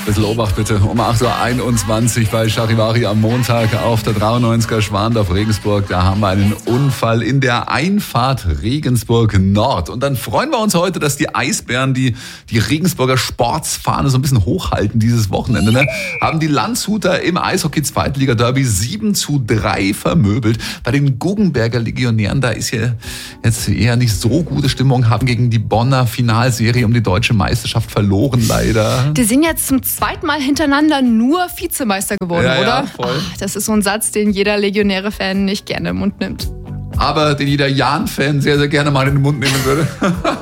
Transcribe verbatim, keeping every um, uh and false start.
Bisschen Obacht bitte. Um acht Uhr einundzwanzig bei Charivari am Montag auf der dreiundneunziger Schwandorf Regensburg. Da haben wir einen Unfall in der Einfahrt Regensburg Nord. Und dann freuen wir uns heute, dass die Eisbären die, die Regensburger Sportsfahne so ein bisschen hochhalten dieses Wochenende. Ne? Haben die Landshuter im Eishockey-Zweitliga-Derby sieben zu drei vermöbelt. Bei den Guggenberger Legionären, da ist ja jetzt eher nicht so gute Stimmung, haben gegen die Bonner Finalserie um die deutsche Meisterschaft verloren leider. Die sind jetzt zum zweiten Mal hintereinander nur Vizemeister geworden, ja, oder? Ja, voll. Ach, das ist so ein Satz, den jeder Legionäre-Fan nicht gerne im Mund nimmt. Aber den jeder Jan-Fan sehr, sehr gerne mal in den Mund nehmen würde.